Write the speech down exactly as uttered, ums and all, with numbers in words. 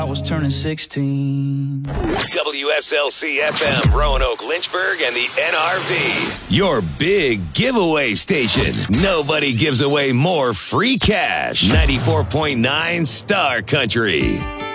I was turning sixteen. W S L C F M, Roanoke, Lynchburg, and the N R V. Your big giveaway station. Nobody gives away more free cash. ninety-four point nine Star Country.